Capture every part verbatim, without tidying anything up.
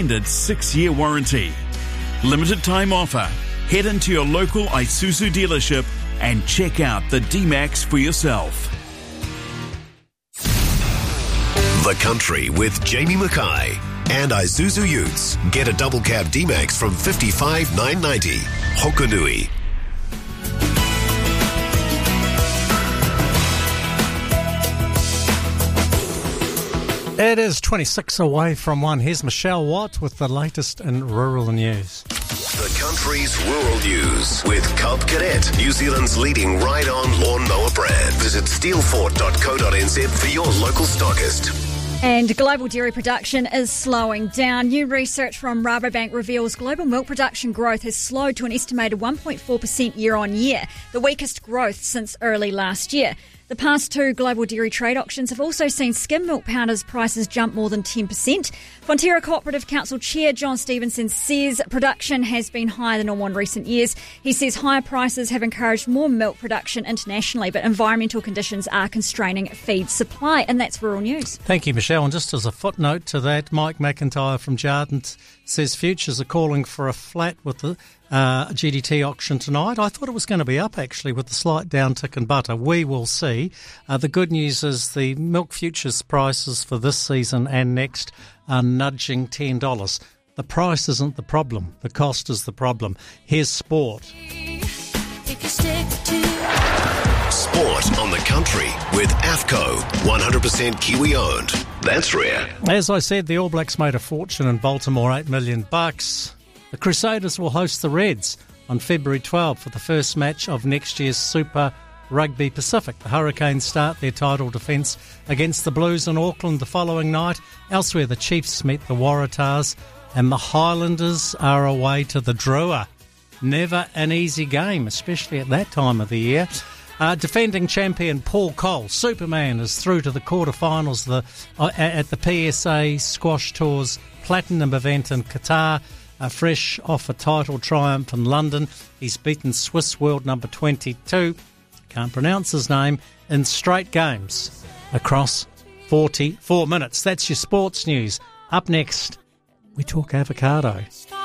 extended six-year warranty. Limited time offer. Head into your local Isuzu dealership and check out the D-Max for yourself. The Country with Jamie Mackay and Isuzu Utes. Get a double cab D-Max from fifty-five thousand nine hundred ninety dollars. Hokonui. It is twenty-six away from one. Here's Michelle Watt with the latest in rural news. The Country's rural news with Cub Cadet, New Zealand's leading ride-on lawnmower brand. Visit steelfort dot co dot n z for your local stockist. And global dairy production is slowing down. New research from Rabobank reveals global milk production growth has slowed to an estimated one point four percent year on year, the weakest growth since early last year. The past two global dairy trade auctions have also seen skim milk powders prices jump more than ten percent. Fonterra Cooperative Council Chair John Stevenson says production has been higher than normal in recent years. He says higher prices have encouraged more milk production internationally, but environmental conditions are constraining feed supply. And that's rural news. Thank you, Michelle. And just as a footnote to that, Mike McIntyre from Jardins says futures are calling for a flat with the uh, G D T auction tonight. I thought it was going to be up, actually, with the slight downtick in butter. We will see. Uh, the good news is the milk futures prices for this season and next are nudging ten dollars. The price isn't the problem. The cost is the problem. Here's sport. Sport on the Country with AFCO, one hundred percent Kiwi owned. That's rare. As I said, the All Blacks made a fortune in Baltimore, eight million bucks. The Crusaders will host the Reds on February twelfth for the first match of next year's Super Rugby Pacific. The Hurricanes start their title defence against the Blues in Auckland the following night. Elsewhere, the Chiefs meet the Waratahs and the Highlanders are away to the Drua. Never an easy game, especially at that time of the year. Uh, defending champion Paul Cole, Superman, is through to the quarterfinals the, uh, at the P S A Squash Tour's Platinum event in Qatar. Uh, fresh off a title triumph in London, he's beaten Swiss world number twenty-two, can't pronounce his name, in straight games across forty-four minutes. That's your sports news. Up next, we talk avocado.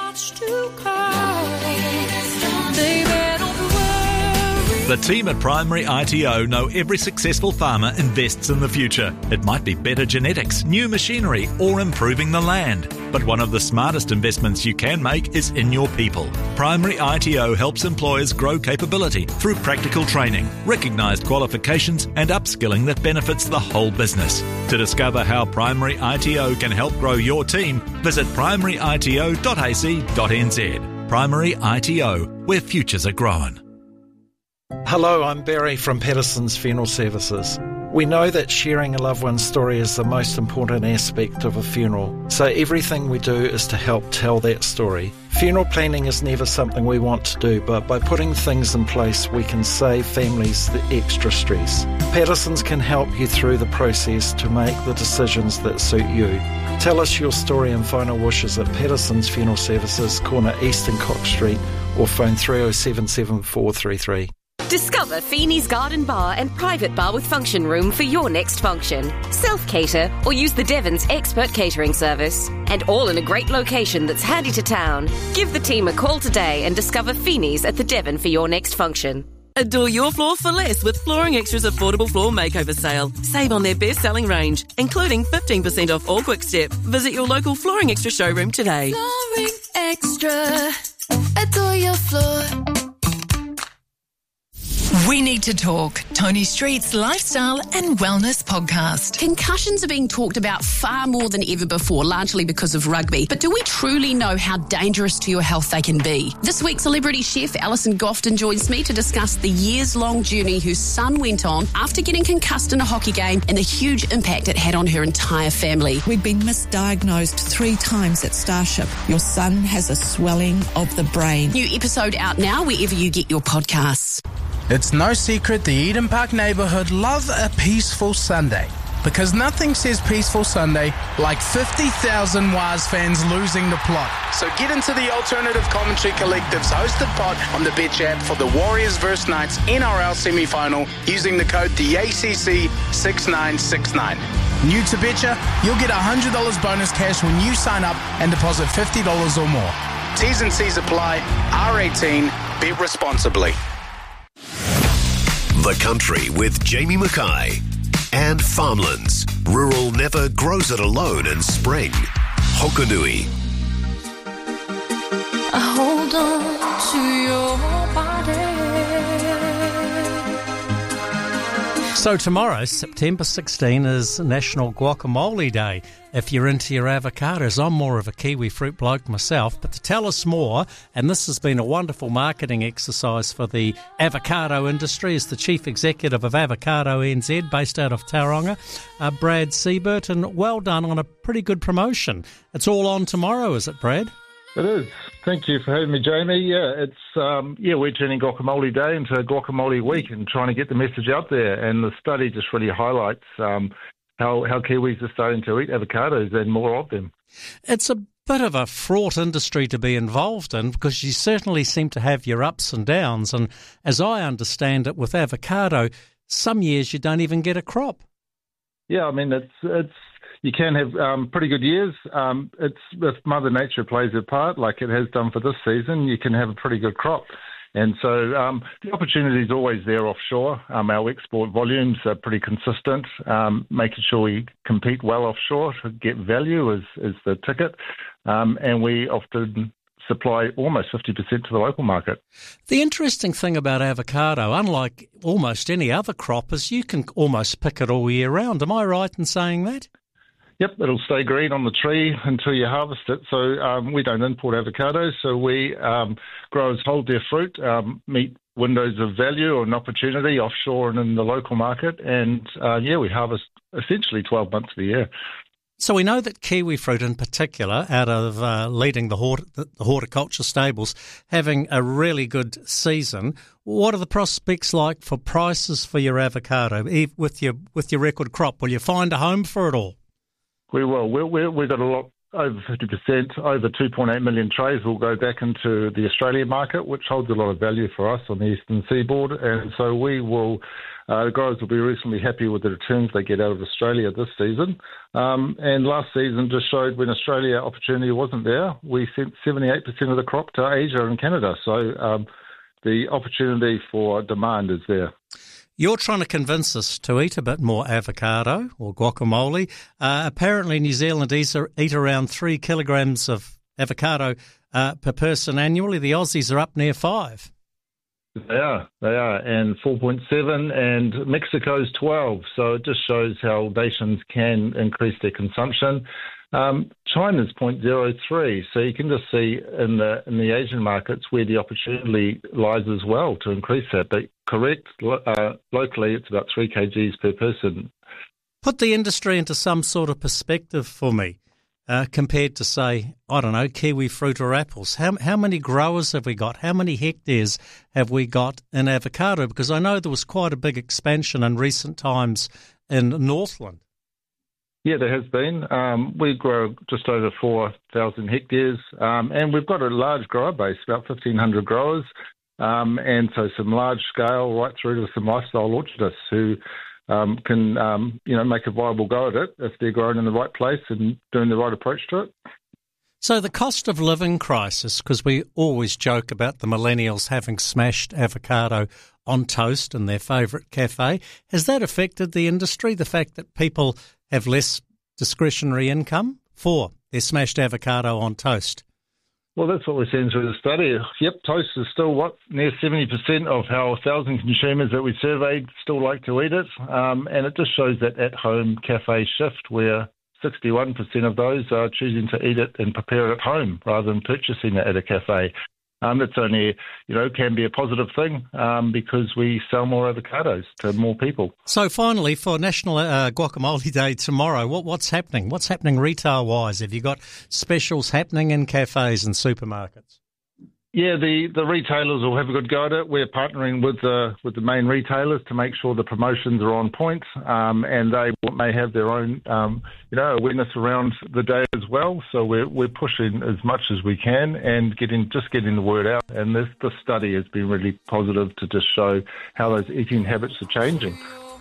The team at Primary I T O know every successful farmer invests in the future. It might be better genetics, new machinery, or improving the land. But one of the smartest investments you can make is in your people. Primary I T O helps employers grow capability through practical training, recognised qualifications, and upskilling that benefits the whole business. To discover how Primary I T O can help grow your team, visit primary I T O dot a c dot n z. Primary I T O, where futures are grown. Hello, I'm Barry from Patterson's Funeral Services. We know that sharing a loved one's story is the most important aspect of a funeral, so everything we do is to help tell that story. Funeral planning is never something we want to do, but by putting things in place, we can save families the extra stress. Patterson's can help you through the process to make the decisions that suit you. Tell us your story and final wishes at Patterson's Funeral Services, corner East and Cox Street, or phone three oh seven seven four three three. Discover Feeney's Garden Bar and private bar with function room for your next function. Self-cater or use the Devon's expert catering service. And all in a great location that's handy to town. Give the team a call today and discover Feeney's at the Devon for your next function. Adore your floor for less with Flooring Extra's affordable floor makeover sale. Save on their best-selling range, including fifteen percent off all Quick Step. Visit your local Flooring Extra showroom today. Flooring Extra. Adore your floor. We Need to Talk, Tony Street's lifestyle and wellness podcast. Concussions are being talked about far more than ever before, largely because of rugby. But do we truly know how dangerous to your health they can be? This week, celebrity chef Alison Gofton joins me to discuss the years-long journey her son went on after getting concussed in a hockey game and the huge impact it had on her entire family. We've been misdiagnosed three times at Starship. Your son has a swelling of the brain. New episode out now wherever you get your podcasts. It's no secret the Eden Park neighbourhood love a peaceful Sunday. Because nothing says peaceful Sunday like fifty thousand Waz fans losing the plot. So get into the Alternative Commentary Collective's hosted pod on the Betch app for the Warriors versus Knights N R L semi-final using the code D A C C six nine six nine. New to Betcha, you'll get one hundred dollars bonus cash when you sign up and deposit fifty dollars or more. T's and C's apply. R eighteen. Bet responsibly. The Country with Jamie Mackay. And Farmlands. Rural never grows it alone in spring. Hokanui. I hold on to your body. So tomorrow, September sixteenth, is National Guacamole Day. If you're into your avocados, I'm more of a kiwi fruit bloke myself, but to tell us more, and this has been a wonderful marketing exercise for the avocado industry, is the Chief Executive of Avocado N Z, based out of Tauranga, uh, Brad Siebert, and well done on a pretty good promotion. It's all on tomorrow, is it, Brad? It is. Thank you for having me, Jamie. Yeah, it's um, yeah, we're turning Guacamole Day into Guacamole Week and trying to get the message out there. And the study just really highlights um, how how Kiwis are starting to eat avocados and more of them. It's a bit of a fraught industry to be involved in because you certainly seem to have your ups and downs. And as I understand it, with avocado, some years you don't even get a crop. Yeah, I mean it's it's. You can have um, pretty good years. Um, it's if Mother Nature plays her part, like it has done for this season, you can have a pretty good crop. And so um, the opportunity is always there offshore. Um, our export volumes are pretty consistent. Um, making sure we compete well offshore to get value is, is the ticket. Um, and we often supply almost fifty percent to the local market. The interesting thing about avocado, unlike almost any other crop, is you can almost pick it all year round. Am I right in saying that? Yep, it'll stay green on the tree until you harvest it. So um, we don't import avocados, so we um, growers hold their fruit, um, meet windows of value or an opportunity offshore and in the local market, and uh, yeah, we harvest essentially twelve months of the year. So we know that kiwi fruit in particular, out of uh, leading the, hort- the horticulture stables, having a really good season. What are the prospects like for prices for your avocado with your with your record crop? Will you find a home for it all? We will. We're, we're, we've got a lot, over fifty percent, over two point eight million trays will go back into the Australian market, which holds a lot of value for us on the eastern seaboard. And so we will, uh, the growers will be reasonably happy with the returns they get out of Australia this season. Um, and last season just showed when Australia opportunity wasn't there, we sent seventy-eight percent of the crop to Asia and Canada. So um, the opportunity for demand is there. You're trying to convince us to eat a bit more avocado or guacamole. Uh, apparently, New Zealand eat, eat around three kilograms of avocado uh, per person annually. The Aussies are up near five. They are, they are, and four point seven, and Mexico's twelve. So it just shows how nations can increase their consumption. Um, China's zero point zero three, so you can just see in the in the Asian markets where the opportunity lies as well to increase that. But correct, uh, locally it's about three kilograms per person. Put the industry into some sort of perspective for me, uh, compared to, say, I don't know, kiwi fruit or apples. How how many growers have we got? How many hectares have we got in avocado? Because I know there was quite a big expansion in recent times in Northland. Yeah, there has been. Um, we grow just over four thousand hectares, um, and we've got a large grower base, about fifteen hundred growers, um, and so some large scale right through to some lifestyle orchardists who um, can, um, you know, make a viable go at it if they're grown in the right place and doing the right approach to it. So the cost of living crisis, because we always joke about the millennials having smashed avocado on toast in their favourite cafe, has that affected the industry, the fact that people have less discretionary income for their smashed avocado on toast? Well, that's what we're seeing through the study. Yep, toast is still, what, near seventy percent of our one thousand consumers that we surveyed still like to eat it. Um, and it just shows that at-home cafe shift where sixty-one percent of those are choosing to eat it and prepare it at home rather than purchasing it at a cafe. Um, it's only, you know, can be a positive thing um, because we sell more avocados to more people. So finally, for National uh, Guacamole Day tomorrow, what, what's happening? What's happening retail-wise? Have you got specials happening in cafes and supermarkets? Yeah, the, the retailers will have a good go at it. We're partnering with the with the main retailers to make sure the promotions are on point, um, and they may have their own, um, you know, awareness around the day as well. So we're we're pushing as much as we can and getting just getting the word out. And this the study has been really positive to just show how those eating habits are changing.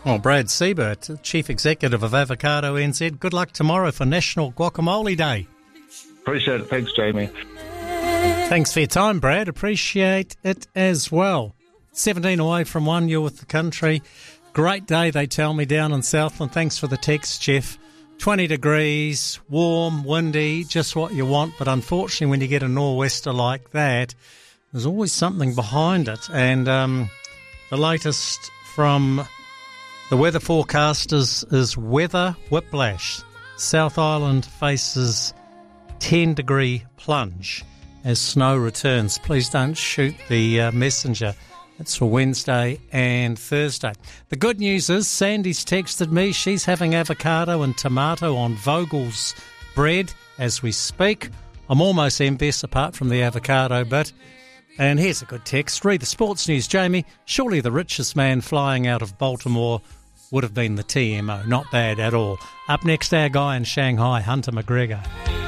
Well, Brad Siebert, Chief Executive of Avocado N Z, good luck tomorrow for National Guacamole Day. Appreciate it. Thanks, Jamie. Thanks for your time, Brad. Appreciate it as well. seventeen away from one, you're with the country. Great day, they tell me, down in Southland. Thanks for the text, Jeff. twenty degrees, warm, windy, just what you want. But unfortunately, when you get a nor'wester like that, there's always something behind it. And um, the latest from the weather forecasters is weather whiplash. South Island faces ten degree plunge as snow returns. Please don't shoot the uh, messenger. It's for Wednesday and Thursday. The good news is Sandy's texted me. She's having avocado and tomato on Vogel's bread as we speak. I'm almost envious apart from the avocado bit. And here's a good text. Read the sports news, Jamie. Surely the richest man flying out of Baltimore would have been the T M O. Not bad at all. Up next, our guy in Shanghai, Hunter McGregor.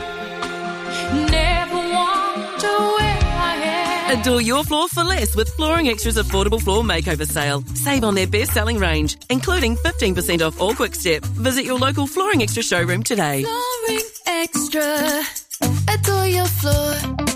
Never want to wear my hair. Adore your floor for less with Flooring Extra's affordable floor makeover sale. Save on their best-selling range, including fifteen percent off all Quick Step. Visit your local Flooring Extra showroom today. Flooring Extra. Adore your floor.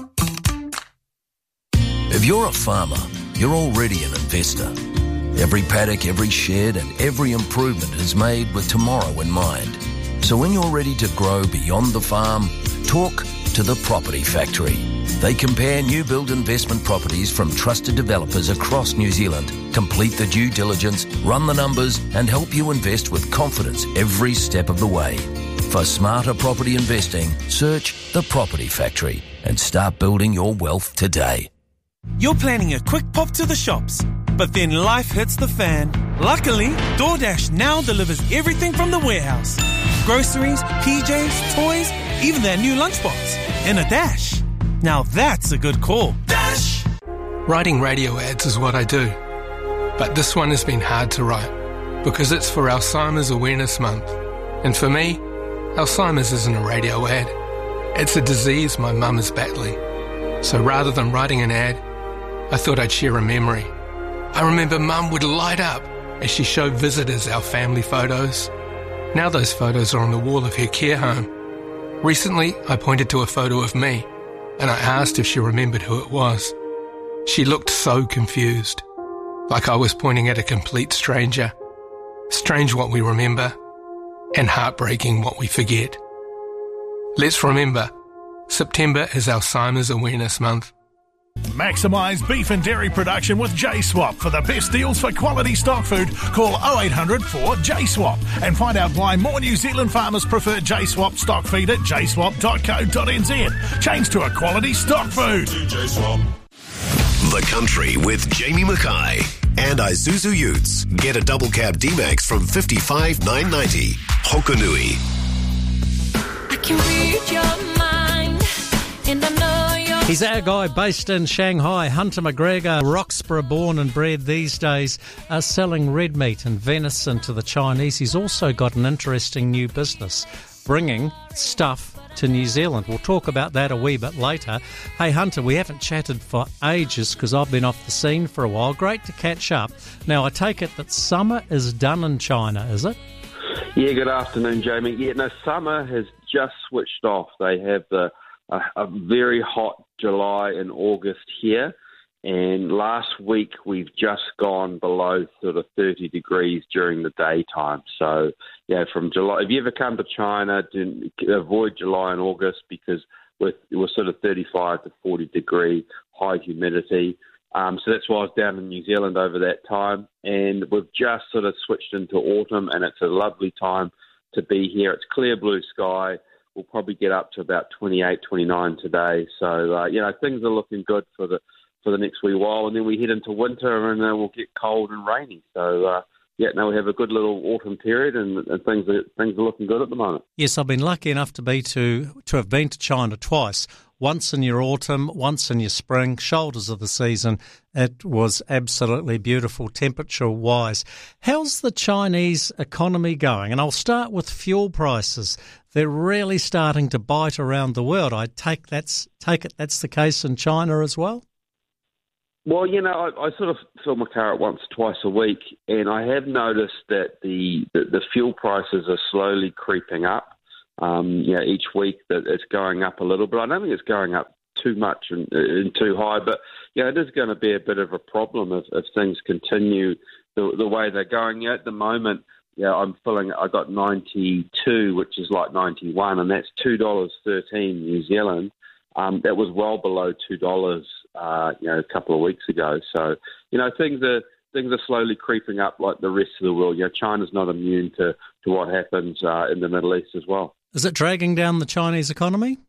If you're a farmer, you're already an investor. Every paddock, every shed and every improvement is made with tomorrow in mind. So when you're ready to grow beyond the farm, talk to the Property Factory. They compare new build investment properties from trusted developers across New Zealand, complete the due diligence, run the numbers and help you invest with confidence every step of the way. For smarter property investing, search the Property Factory and start building your wealth today. You're planning a quick pop to the shops, but then life hits the fan. Luckily, DoorDash now delivers everything from the warehouse. Groceries, P Js, toys, even their new lunchbox. In a dash. Now that's a good call. Dash! Writing radio ads is what I do. But this one has been hard to write because it's for Alzheimer's Awareness Month. And for me, Alzheimer's isn't a radio ad. It's a disease my mum is battling. So rather than writing an ad, I thought I'd share a memory. I remember Mum would light up as she showed visitors our family photos. Now those photos are on the wall of her care home. Recently, I pointed to a photo of me, and I asked if she remembered who it was. She looked so confused, like I was pointing at a complete stranger. Strange what we remember, and heartbreaking what we forget. Let's remember, September is Alzheimer's Awareness Month. Maximise beef and dairy production with J Swap. For the best deals for quality stock food, call oh eight hundred four J swap and find out why more New Zealand farmers prefer J Swap stock feed at j swap dot co dot n z. Change to a quality stock food. The Country with Jamie Mackay and Isuzu Utes. Get a double cab D-Max from fifty-five thousand nine hundred ninety dollars. Hokanui. I can read your mind, and I know you're... He's our guy based in Shanghai, Hunter McGregor, Roxburgh born and bred these days, uh, selling red meat and venison to the Chinese. He's also got an interesting new business, bringing stuff to New Zealand. We'll talk about that a wee bit later. Hey Hunter, we haven't chatted for ages because I've been off the scene for a while. Great to catch up. Now I take it that summer is done in China, is it? Yeah, good afternoon, Jamie. Yeah, no, summer has just switched off. They have the a, a very hot July and August here, and last week we've just gone below sort of thirty degrees during the daytime. So, yeah, from July, if you ever come to China, do avoid July and August because we're, we're sort of thirty-five to forty degree high humidity. Um, so that's why I was down in New Zealand over that time, and we've just sort of switched into autumn, and it's a lovely time to be here. It's clear blue sky. We'll probably get up to about twenty-eight, twenty-nine today. So, uh, you know, things are looking good for the for the next wee while. And then we head into winter and uh, we'll get cold and rainy. So, uh, yeah, now we have a good little autumn period and, and things, are, things are looking good at the moment. Yes, I've been lucky enough to be to, to have been to China twice. Once in your autumn, once in your spring, shoulders of the season. It was absolutely beautiful temperature-wise. How's the Chinese economy going? And I'll start with fuel prices. They're really starting to bite around the world. I take that's take it that's the case in China as well? Well, you know, I, I sort of fill my car up once, twice a week, and I have noticed that the, the, the fuel prices are slowly creeping up. Um, you know, each week that it's going up a little, but I don't think it's going up too much and, and too high. But yeah, it is going to be a bit of a problem if, if things continue the, the way they're going. Yeah, at the moment, yeah, I'm filling. I got ninety-two, which is like ninety-one, and that's two dollars thirteen New Zealand. Um, that was well below two dollars, uh, you know, a couple of weeks ago. So you know, things are things are slowly creeping up like the rest of the world. You know, China's not immune to to what happens uh, in the Middle East as well. Is it dragging down the Chinese economy?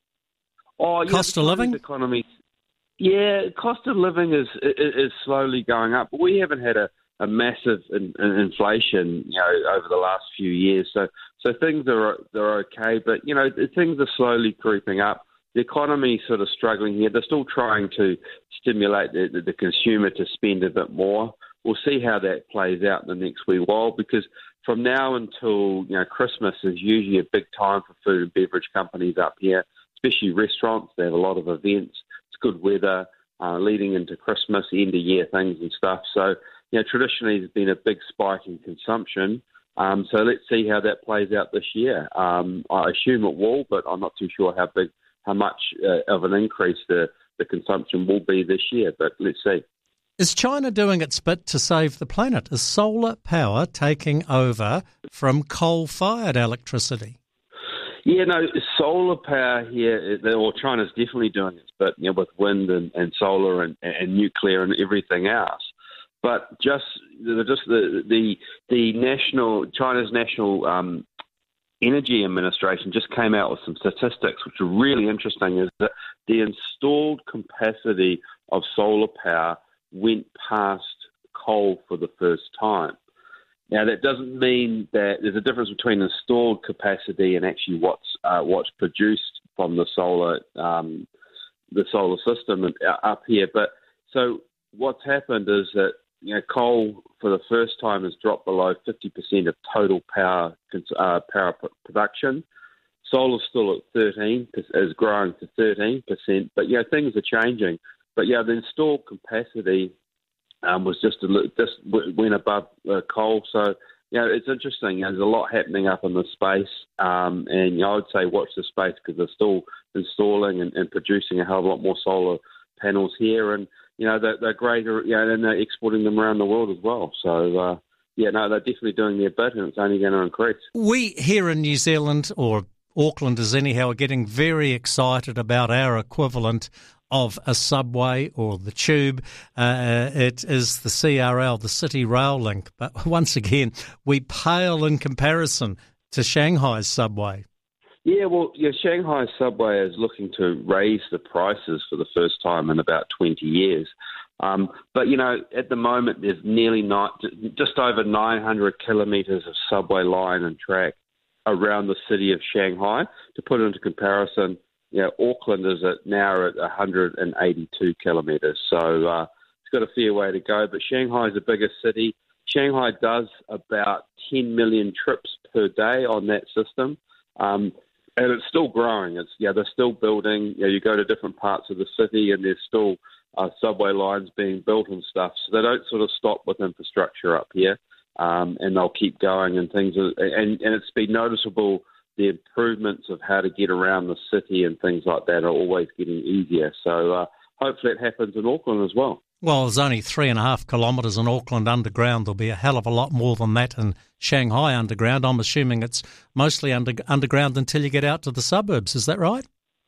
Oh, yeah, cost of living? Economy, yeah, cost of living is, is is slowly going up. But we haven't had a, a massive in, in inflation, you know, over the last few years. So so things are they're okay, but you know things are slowly creeping up. The economy's sort of struggling here. They're still trying to stimulate the, the, the consumer to spend a bit more. We'll see how that plays out in the next wee while, because from now until you know Christmas is usually a big time for food and beverage companies up here, especially restaurants. They have a lot of events. It's good weather uh, leading into Christmas, end of year things and stuff. So you know traditionally there's been a big spike in consumption. Um, so let's see how that plays out this year. Um, I assume it will, but I'm not too sure how big, how much uh, of an increase the, the consumption will be this year. But let's see. Is China doing its bit to save the planet? Is solar power taking over from coal-fired electricity? Yeah, no, solar power here, or China's definitely doing its bit, you know, with wind and, and solar and, and nuclear and everything else. But just, just the the the national China's national um, energy administration just came out with some statistics which are really interesting. Is that the installed capacity of solar power went past coal for the first time. Now, that doesn't mean that there's a difference between installed capacity and actually what's uh, what's produced from the solar um, the solar system up here. But so what's happened is that you know coal for the first time has dropped below fifty percent of total power uh, power production. Solar's still at thirteen, is growing to thirteen percent. But yeah, things are changing. But yeah, the installed capacity um, was just a little, just went above uh, coal. So yeah, it's interesting. You know, there's a lot happening up in the space, um, and you know, I would say watch the space because they're still installing and, and producing a hell of a lot more solar panels here, and you know they're, they're greater. You know, and they're exporting them around the world as well. So. Uh, yeah, no, they're definitely doing their bit, and it's only going to increase. We here in New Zealand, or Aucklanders anyhow, are getting very excited about our equivalent of a subway or the tube. Uh, it is the C R L, the City Rail Link. But once again, we pale in comparison to Shanghai's subway. Yeah, well, yeah, Shanghai's subway is looking to raise the prices for the first time in about twenty years. Um, but, you know, at the moment, there's nearly not, just over nine hundred kilometres of subway line and track around the city of Shanghai. To put it into comparison, you know, Auckland is at now at one hundred eighty-two kilometres. So uh, it's got a fair way to go. But Shanghai is the biggest city. Shanghai does about ten million trips per day on that system. Um, and it's still growing. It's yeah, they're still building. You know, you go to different parts of the city and there's still uh, subway lines being built and stuff. So they don't sort of stop with infrastructure up here. Um, and they'll keep going and things. Are, and, and it's been noticeable, the improvements of how to get around the city and things like that are always getting easier. So uh, hopefully it happens in Auckland as well. Well, there's only three and a half kilometres in Auckland underground. There'll be a hell of a lot more than that in Shanghai underground. I'm assuming it's mostly under, underground until you get out to the suburbs. Is that right?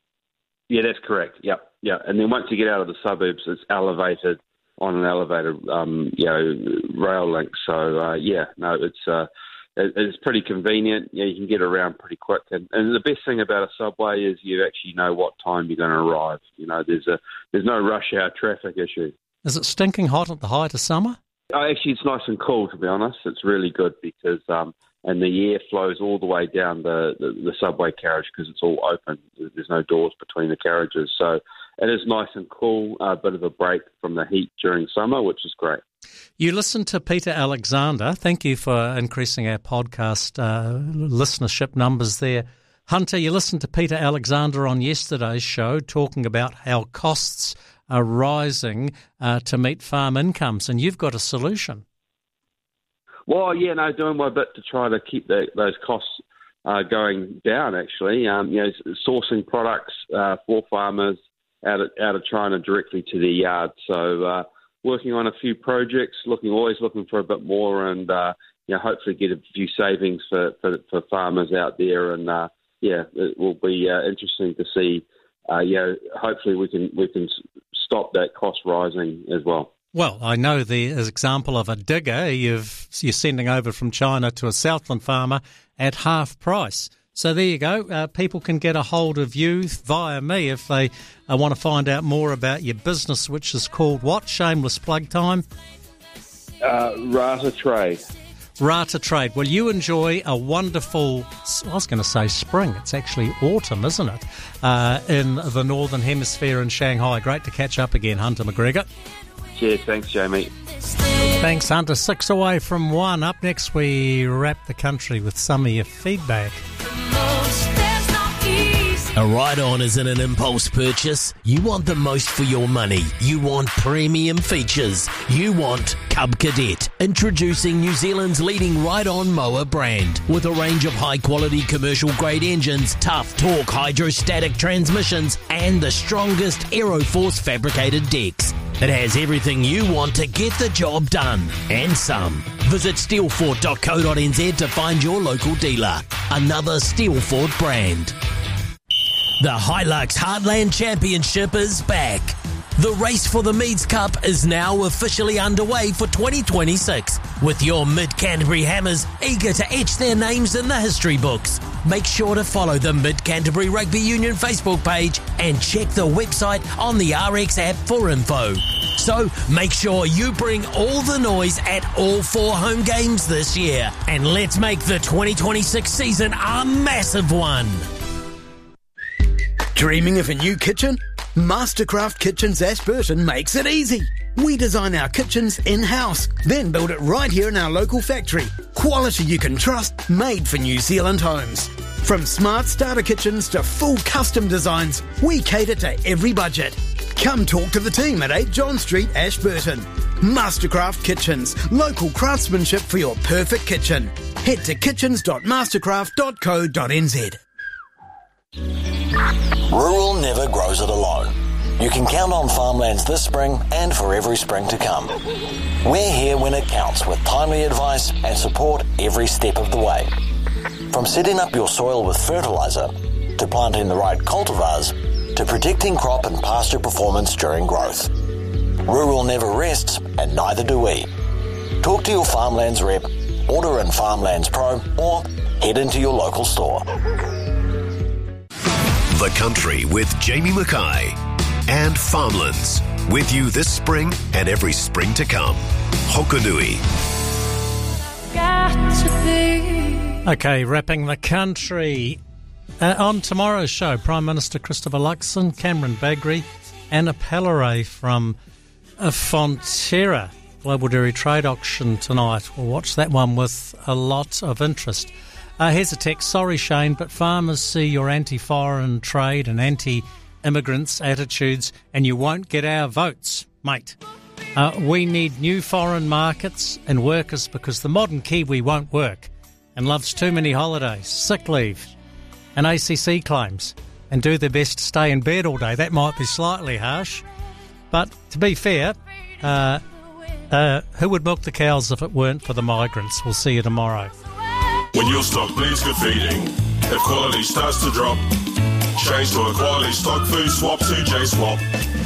Yeah, that's correct. Yep, yeah. And then once you get out of the suburbs, it's elevated on an elevated, um, you know, rail link. So uh, yeah, no, it's uh, it, it's pretty convenient. Yeah, you can get around pretty quick. And, and the best thing about a subway is you actually know what time you're going to arrive. You know, there's a there's no rush hour traffic issue. Is it stinking hot at the height of summer? Oh, actually, it's nice and cool, to be honest. It's really good because, um, and the air flows all the way down the, the, the subway carriage because it's all open. There's no doors between the carriages. So it is nice and cool, a bit of a break from the heat during summer, which is great. You listen to Peter Alexander. Thank you for increasing our podcast uh, listenership numbers there. Hunter, you listened to Peter Alexander on yesterday's show talking about how costs are rising uh, to meet farm incomes, and you've got a solution. Well, yeah, no, doing my bit to try to keep the, those costs uh, going down, actually. Um, you know, sourcing products uh, for farmers out of, out of China directly to the yard. So uh, working on a few projects, looking always looking for a bit more and, uh, you know, hopefully get a few savings for, for, for farmers out there. And, uh, yeah, it will be uh, interesting to see, uh, you know, hopefully we can we can stop that cost rising as well. Well, I know the example of a digger you've, you're sending over from China to a Southland farmer at half price. So there you go. Uh, people can get a hold of you via me if they uh, want to find out more about your business, which is called what? Shameless plug time? Uh, Rata Trade. Rata Trade. Well, you enjoy a wonderful, I was going to say spring. It's actually autumn, isn't it? Uh, in the Northern Hemisphere in Shanghai. Great to catch up again, Hunter McGregor. Cheers. Thanks, Jamie. Thanks, Hunter. Six away from one. Up next, we wrap the country with some of your feedback. A ride-on isn't an impulse purchase. You want the most for your money. You want premium features. You want Cub Cadet. Introducing New Zealand's leading ride-on mower brand. With a range of high-quality commercial-grade engines, tough torque hydrostatic transmissions, and the strongest Aeroforce fabricated decks. It has everything you want to get the job done, and some. Visit steelfort dot co dot n z to find your local dealer. Another Steelfort brand. The Hilux Heartland Championship is back. The race for the Meads Cup is now officially underway for twenty twenty-six, with your Mid-Canterbury Hammers eager to etch their names in the history books. Make sure to follow the Mid-Canterbury Rugby Union Facebook page and check the website on the R X app for info. So make sure you bring all the noise at all four home games this year, and let's make the twenty twenty-six season a massive one. Dreaming of a new kitchen? Mastercraft Kitchens Ashburton makes it easy. We design our kitchens in-house, then build it right here in our local factory. Quality you can trust, made for New Zealand homes. From smart starter kitchens to full custom designs, we cater to every budget. Come talk to the team at eight John Street, Ashburton. Mastercraft Kitchens, local craftsmanship for your perfect kitchen. Head to kitchens dot mastercraft dot co dot n z. Rural never grows it alone. You can count on Farmlands this spring and for every spring to come. We're here when it counts with timely advice and support every step of the way. From setting up your soil with fertiliser, to planting the right cultivars, to protecting crop and pasture performance during growth. Rural never rests, and neither do we. Talk to your Farmlands rep, order in Farmlands Pro, or head into your local store. The Country with Jamie Mackay and Farmlands, with you this spring and every spring to come. Hokanui. Okay, wrapping the country. Uh, on tomorrow's show, Prime Minister Christopher Luxon, Cameron Bagri, Anna Pelleray from uh, Fonterra Global Dairy Trade Auction tonight. We'll watch that one with a lot of interest. Uh, here's a text. Sorry, Shane, but farmers see your anti-foreign trade and anti-immigrants attitudes and you won't get our votes, mate. Uh, we need new foreign markets and workers because the modern Kiwi won't work and loves too many holidays, sick leave and A C C claims and do their best to stay in bed all day. That might be slightly harsh, but to be fair, uh, uh, who would milk the cows if it weren't for the migrants? We'll see you tomorrow. When your stock needs good feeding, if quality starts to drop, change to a quality stock food swap to J-Swap.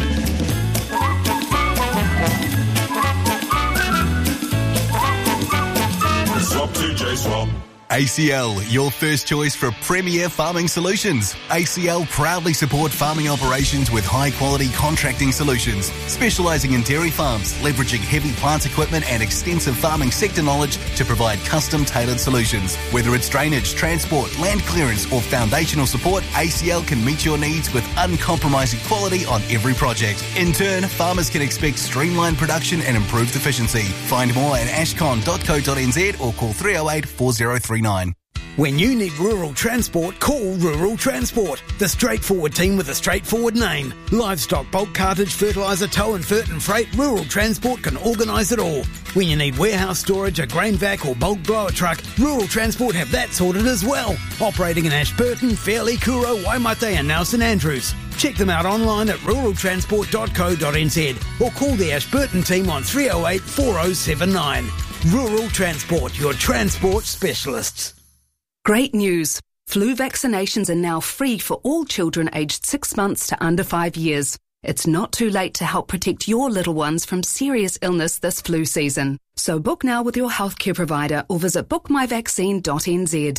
Swap to J-Swap. A C L, your first choice for premier farming solutions. A C L proudly support farming operations with high-quality contracting solutions, specialising in dairy farms, leveraging heavy plant equipment and extensive farming sector knowledge to provide custom-tailored solutions. Whether it's drainage, transport, land clearance or foundational support, A C L can meet your needs with uncompromising quality on every project. In turn, farmers can expect streamlined production and improved efficiency. Find more at ashcon dot co dot n z or call three oh eight, four oh three nine. When you need rural transport, call Rural Transport, the straightforward team with a straightforward name. Livestock, bulk cartage, fertiliser, tow and fert and freight, Rural Transport can organise it all. When you need warehouse storage, a grain vac or bulk blower truck, Rural Transport have that sorted as well. Operating in Ashburton, Fairleigh, Kuro, Waimate and now St Andrews. Check them out online at rural transport dot co dot n z or call the Ashburton team on three oh eight, four oh seven nine. Rural Transport, your transport specialists. Great news. Flu vaccinations are now free for all children aged six months to under five years. It's not too late to help protect your little ones from serious illness this flu season. So book now with your healthcare provider or visit book my vaccine dot n z.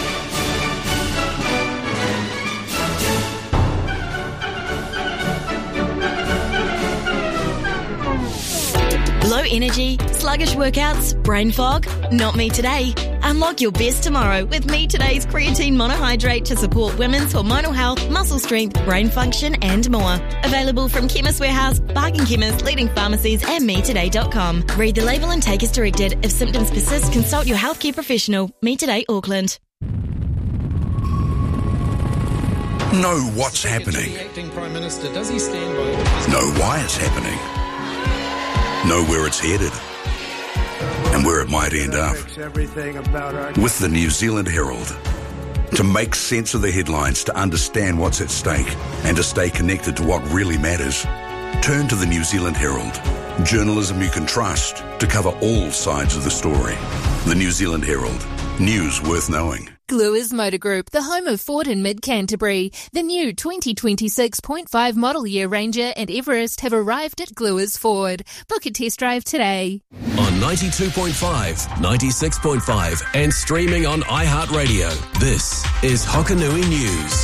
Low energy, sluggish workouts, brain fog? Not me today. Unlock your best tomorrow with Me Today's creatine monohydrate to support women's hormonal health, muscle strength, brain function and more. Available from Chemist Warehouse, Bargain Chemist, leading pharmacies and me today dot com. Read the label and take as directed. If symptoms persist, consult your healthcare professional. Me Today Auckland. Know what's happening. Know why it's happening. Know where it's headed and where it might end up. With the New Zealand Herald. To make sense of the headlines, to understand what's at stake and to stay connected to what really matters, turn to the New Zealand Herald. Journalism you can trust to cover all sides of the story. The New Zealand Herald. News worth knowing. Gluers Motor Group, the home of Ford and Mid-Canterbury. The new twenty twenty-six point five model year Ranger and Everest have arrived at Gluers Ford. Book a test drive today. On ninety-two point five, ninety-six point five and streaming on iHeartRadio. This is Hokanui News.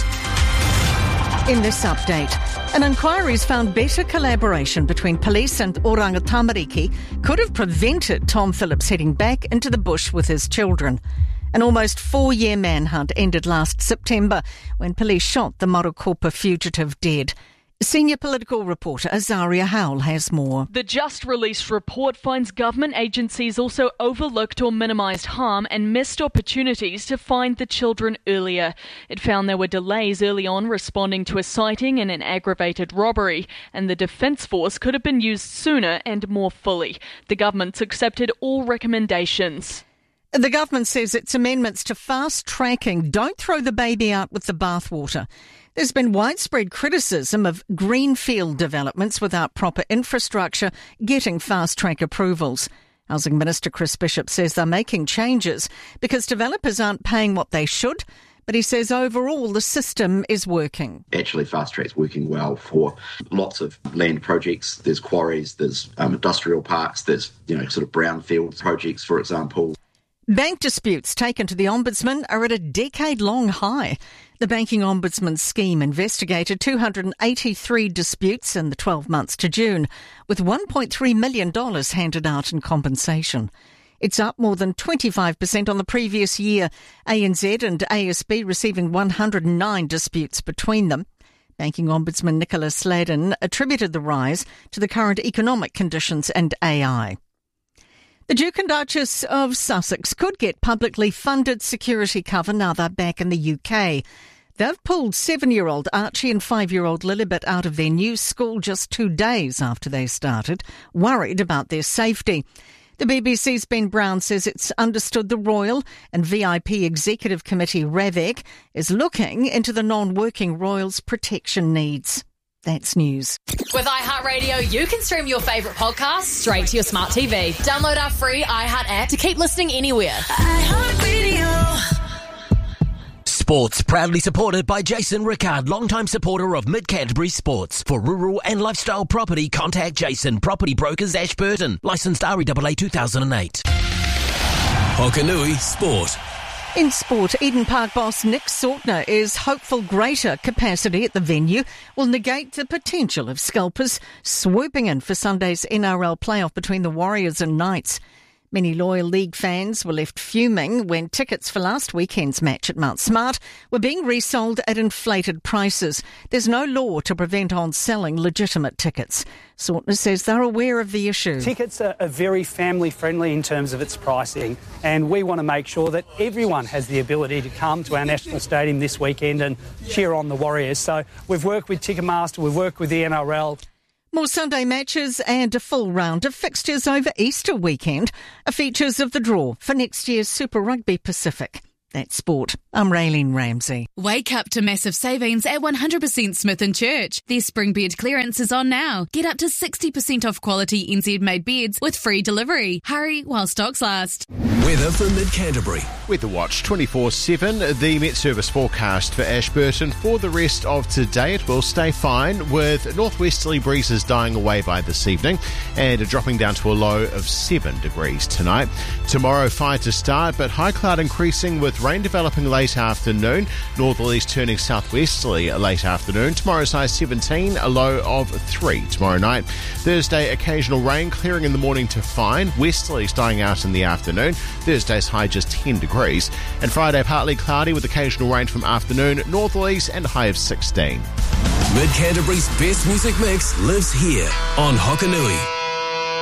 In this update, an inquiry's found better collaboration between police and Oranga Tamariki could have prevented Tom Phillips heading back into the bush with his children. An almost four-year manhunt ended last September when police shot the Morokopa fugitive dead. Senior political reporter Azaria Howell has more. The just-released report finds government agencies also overlooked or minimised harm and missed opportunities to find the children earlier. It found there were delays early on responding to a sighting and an aggravated robbery, and the Defence Force could have been used sooner and more fully. The government's accepted all recommendations. The government says its amendments to fast tracking don't throw the baby out with the bathwater. There's been widespread criticism of greenfield developments without proper infrastructure getting fast track approvals. Housing Minister Chris Bishop says they're making changes because developers aren't paying what they should, but he says overall the system is working. Actually, Fast Track's working well for lots of land projects. There's quarries, there's um, industrial parks, there's, you know, sort of brownfield projects, for example. Bank disputes taken to the Ombudsman are at a decade-long high. The Banking Ombudsman scheme investigated two hundred eighty-three disputes in the twelve months to June, with one point three million dollars handed out in compensation. It's up more than twenty-five percent on the previous year, A N Z and A S B receiving one hundred nine disputes between them. Banking Ombudsman Nicola Sladen attributed the rise to the current economic conditions and A I. The Duke and Duchess of Sussex could get publicly funded security cover now they're back in the U K. They've pulled seven-year-old Archie and five-year-old Lilibet out of their new school just two days after they started, worried about their safety. The B B C's Ben Brown says it's understood the Royal and V I P Executive Committee, RAVEC, is looking into the non-working Royals' protection needs. That's news. With iHeartRadio, you can stream your favourite podcasts straight to your smart T V. Download our free iHeart app to keep listening anywhere. iHeartRadio. Sports proudly supported by Jason Rickard, longtime supporter of Mid-Canterbury Sports. For rural and lifestyle property, contact Jason, Property Brokers, Ashburton. Licensed R E A A two thousand eight. Hokanui Sport. In sport, Eden Park boss Nick Sautner is hopeful greater capacity at the venue will negate the potential of scalpers swooping in for Sunday's N R L playoff between the Warriors and Knights. Many loyal league fans were left fuming when tickets for last weekend's match at Mount Smart were being resold at inflated prices. There's no law to prevent on selling legitimate tickets. Sortner says they're aware of the issue. Tickets are, are very family friendly in terms of its pricing, and we want to make sure that everyone has the ability to come to our National Stadium this weekend and cheer on the Warriors. So we've worked with Ticketmaster, we've worked with the N R L. More Sunday matches and a full round of fixtures over Easter weekend are features of the draw for next year's Super Rugby Pacific. That's sport. I'm Raylene Ramsey. Wake up to massive savings at one hundred percent Smith and Church. Their spring bed clearance is on now. Get up to sixty percent off quality N Z-made beds with free delivery. Hurry while stocks last. Weather for Mid-Canterbury. Weather Watch twenty-four seven. The Met Service forecast for Ashburton. For the rest of today, it will stay fine with northwesterly breezes dying away by this evening and dropping down to a low of seven degrees tonight. Tomorrow, fine to start, but high cloud increasing with rain developing late afternoon. Northerlies turning southwesterly late afternoon. Tomorrow's high seventeen, a low of three tomorrow night. Thursday, occasional rain, clearing in the morning to fine. Westerlies dying out in the afternoon. Thursday's high just ten degrees. And Friday, partly cloudy with occasional rain from afternoon. Northerlies and a high of sixteen. Mid-Canterbury's best music mix lives here on Hokanui.